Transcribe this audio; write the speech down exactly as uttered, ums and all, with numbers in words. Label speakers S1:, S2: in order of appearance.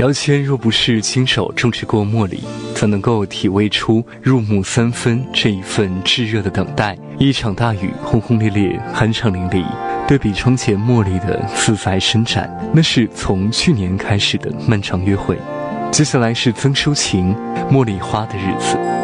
S1: 姚谦若不是亲手种植过茉莉，怎能够体味出入木三分这一份炙热的等待？一场大雨轰轰烈烈，酣畅淋漓，对比窗前茉莉的自在伸展，那是从去年开始的漫长约会。接下来是曾淑琴《茉莉花的日子》。